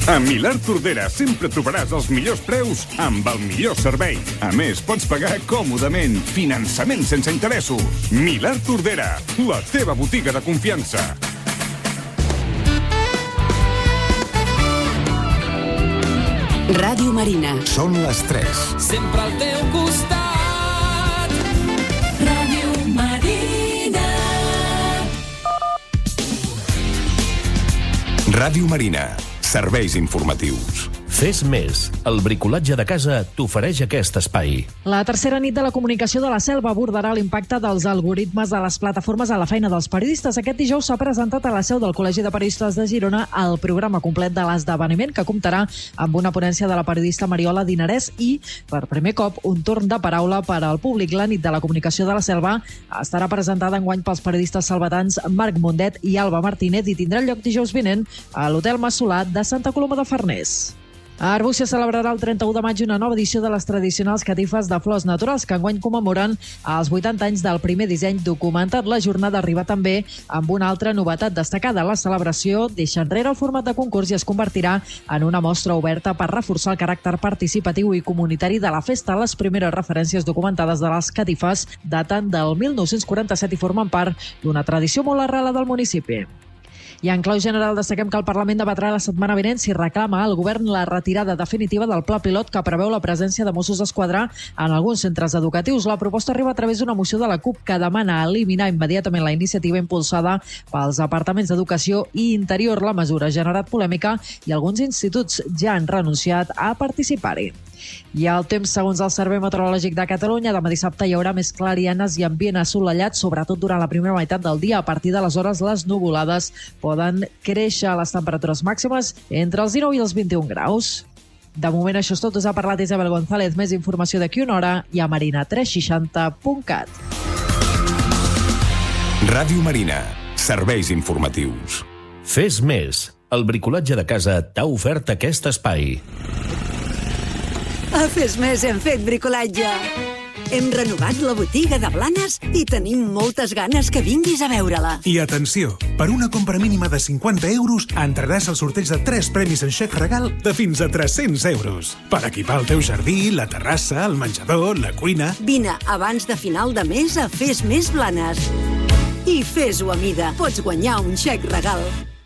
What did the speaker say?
A Milà Tordera sempre trobaràs els millors preus amb el millor servei. A més, pots pagar còmodament. Finançament sense interessos. Milà Tordera, la teva botiga de confiança. Ràdio Marina. Són les 3. Sempre al teu costat. Ràdio Marina. Ràdio Marina. Serveis informatius. Fes més. El bricolatge de casa t'ofereix aquest espai. La tercera nit de la comunicació de la Selva abordarà l'impacte dels algoritmes de les plataformes a la feina dels periodistes. Aquest dijous s'ha presentat a la seu del Col·legi de Periodistes de Girona el programa complet de l'esdeveniment, que comptarà amb una ponència de la periodista Mariola Dinarès i, per primer cop, un torn de paraula per al públic. La nit de la comunicació de la Selva estarà presentada enguany pels periodistes salvatans Marc Mundet i Alba Martínez i tindrà lloc dijous vinent a l'Hotel Massolà de Santa Coloma de Farners. A Arbúcies celebrarà el 31 de maig una nova edició de les tradicionals catifes de flors naturals que enguany commemoren els 80 anys del primer disseny documentat. La jornada arriba també amb una altra novetat destacada. La celebració deixa enrere el format de concurs i es convertirà en una mostra oberta per reforçar el caràcter participatiu i comunitari de la festa. Les primeres referències documentades de les catifes daten del 1947 i formen part d'una tradició molt arrelada del municipi. I en clau general destaquem que el Parlament debatrà la setmana vinent si reclama al govern la retirada definitiva del pla pilot que preveu la presència de Mossos d'Esquadra en alguns centres educatius. La proposta arriba a través d'una moció de la CUP que demana eliminar immediatament la iniciativa impulsada pels departaments d'Educació i Interior. La mesura ha generat polèmica i alguns instituts ja han renunciat a participar-hi. I el temps, segons el Servei Meteorològic de Catalunya, demà dissabte hi haurà més clarianes i ambient assolellat, sobretot durant la primera meitat del dia. A partir d'aleshores, les nuvolades poden créixer a les temperatures màximes entre els 19 i els 21 graus. De moment això és tot. Us ha parlat Isabel González. Més informació d'aquí una hora i a marina360.cat. Ràdio Marina. Serveis informatius. Fes més. El bricolatge de casa t'ha ofert aquest espai. A Fes Més hem fet bricolatge. Hem renovat la botiga de Blanes i tenim moltes ganes que vinguis a veure-la. I atenció, per una compra mínima de 50 euros entraràs al sorteig de 3 premis en xec regal de fins a 300 euros. Per equipar el teu jardí, la terrassa, el menjador, la cuina... Vine abans de final de mes a Fes Més Blanes. I fes-ho a mida. Pots guanyar un xec regal.